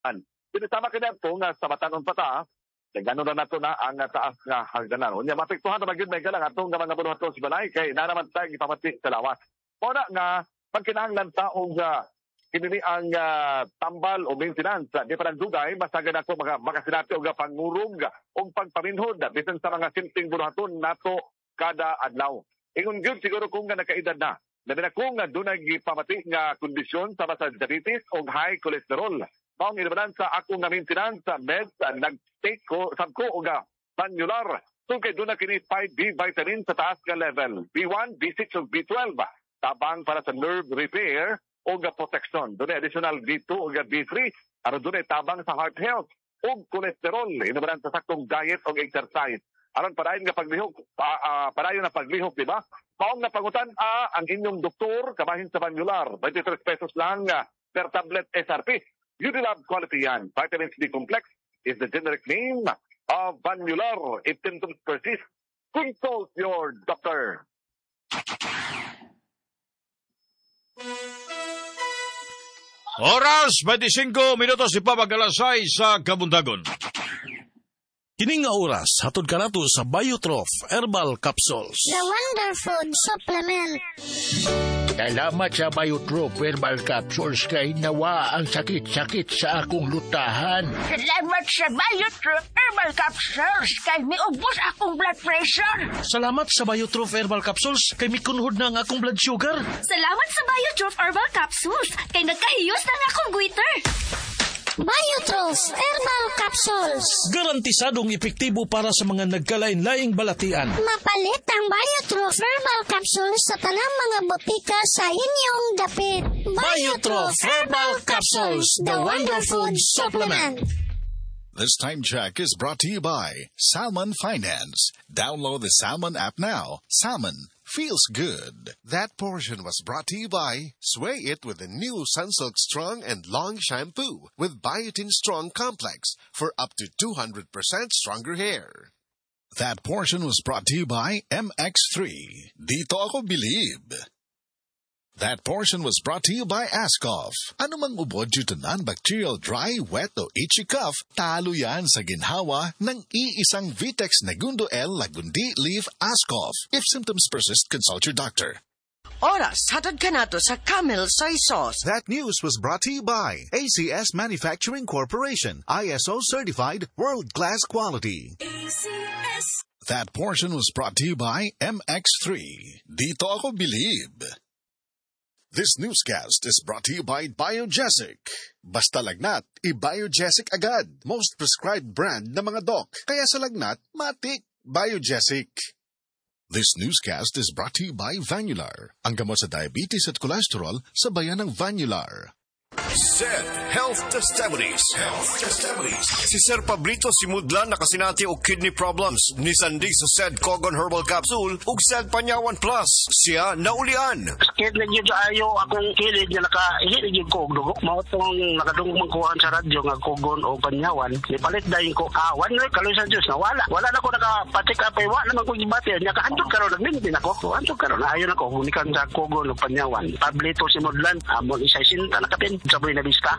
Pinisama kanya ito nga sa batanon pata, gano'n na nato na ang taas nga hagdanan. Unya mapektuhan na magiging may galang atong nga mga bunuhaton sa balay kay nanaman tayo ipamati sa lawas. Muna nga, pagkinahanglan taong kinini ang tambal o maintenance di pa ng dugay, masagan ako mga makasinati o pangurog o pagpaminhod bisan sa mga simpleng bunuhaton nato kada adlaw. Ingon gyud siguro kung nga nakaedad na. Labi na kung nga doon nagpamati nga kondisyon sama sa diabetes o high cholesterol. Maong inabanan sa akong nga maintenance meds nag-take ko sabko o vannular. So kay doon na kini 5B vitamin sa taas nga level. B1, B6 o B12. Tabang para sa nerve repair o protection. Doon additional B2 o B3. Aron doon tabang sa heart health o cholesterol. Inabanan sa saktong diet o exercise. Aron parayon nga paglihok, parayon na paglihok, di ba? Maong nga pangutan ang inyong doktor kabahin sa vannular. 23 pesos lang per tablet SRP. Unilab quality yan. Vitamin C complex is the generic name of vannular. If symptoms persist, consult your doctor. Oras, 25 minutos ipapagalasay sa Kabundagon. Kining nga oras, hatod ka nato sa Biotrof Herbal Capsules. The Wonder Food Supplement. Salamat sa Biotrof Herbal Capsules kay nawa ang sakit-sakit sa akong lutahan. Salamat sa Biotrof Herbal Capsules kay miubos akong blood pressure. Salamat sa Biotrof Herbal Capsules kay mikunhod na ang akong blood sugar. Salamat sa Biotrof Herbal Capsules kay nagkahiyos na ang akong goiter. Biotrof Herbal Capsules. Garantisadong epektibo para sa mga nagkalain-laing balatian. Mapalit ang Biotrof Herbal Capsules sa tanang mga botika sa inyong dapit. Biotrof Herbal Capsules, the Wonder Food Supplement. This time check is brought to you by Salmon Finance. Download the Salmon app now. Salmon feels good. That portion was brought to you by Sway It with the new Sunsilk Strong and Long Shampoo with Biotin Strong Complex for up to 200% stronger hair. That portion was brought to you by MX3. Dito ako believe. That portion was brought to you by Ascoff. Ano mang ubod due to non-bacterial dry, wet o itchy cough, talo yan sa ginhawa ng iisang Vitex Negundo L Lagundi Leaf Ascoff. If symptoms persist, consult your doctor. Oras, hatod ka nato sa Camel Soy Sauce. That news was brought to you by ACS Manufacturing Corporation. ISO certified world-class quality. ACS. That portion was brought to you by MX3. Dito ako believe. This newscast is brought to you by Biogesic. Basta lagnat, i-Biogesic agad. Most prescribed brand ng mga doc. Kaya sa lagnat, matik. Biogesic. This newscast is brought to you by Vannular. Ang gamot sa diabetes at cholesterol sa bayan ng Vannular. SED Health Testimonies. Si Sir Pablito Simudlan nakasinati og kidney problems ni Sandig sa SED Cogon Herbal Capsule ug SED Panyawan Plus. Siya naulian. Sakit na yun ayo akong kilid nga nakahilig yung kog dugo. Mao tong nakadungog magkuhan sa radyo nga Cogon o Panyawan. Nipalit dahin ko kawan na kaloy sa Diyos. Nawala na ko nakapatik apay. Wa naman ko gibati. Nakaantog karon nagmintin ako. Antog karon ayon ako. Hunikan sa Cogon o Panyawan. Pablito Simudlan. Amon isa sinta nakapin. Saboy na bista.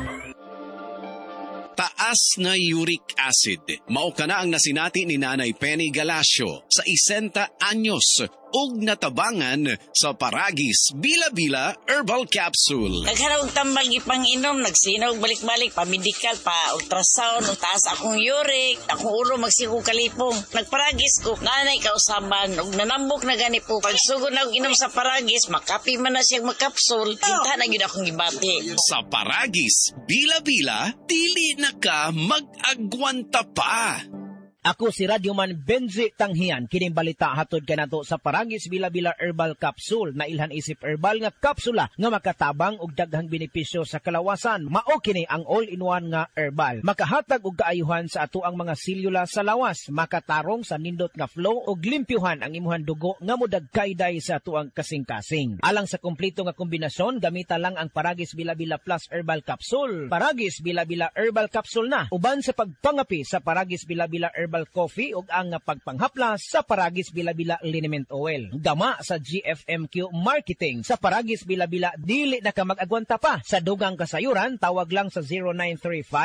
Taas na uric acid. Mao kana ang nasinati ni Nanay Penny Galasio sa 60 anyos ug natabangan sa Paragis Bila-Bila Herbal Capsule. Naghanap og tambal gipang-inom, nagsinaw balik-balik pa medical pa ultrasound, taas akong uric, akong ulo magsigo kalipong. Nagparagis ko, nanay kausaban ug nanambok na gani po. Pagsugod na og inom sa Paragis, makapi man na siya magkapsul. Tinta na gyud akong gibati. Sa Paragis Bila-Bila, dili na ka mag-agwanta pa. Ako si Radyoman Benzi Tanghian, kining balita hatod kanato sa Paragis Bila-Bila Herbal Capsule na ilhan isip herbal nga kapsula nga makatabang og daghang benepisyo sa kalawasan. Mao kini ang all-in-one nga herbal. Makahatag og kaayuhan sa ato ang mga selula sa lawas, makatarong sa nindot nga flow og limpyuhan ang imuhang dugo nga modagkayday sa ato ang kasing-kasing. Alang sa kompleto nga kombinasyon, gamita lang ang Paragis Bila-Bila Plus Herbal Capsule. Paragis Bila-Bila Herbal Capsule na uban sa pagpangapi sa Paragis Bila-Bila Herbal herbal coffee ug ang pagpanghaplas sa Paragis Bila-Bila liniment oil. Gama sa GFMQ Marketing sa Paragis Bila-Bila dili na ka mag-agwanta pa sa dugang kasayuran, tawag lang sa 0935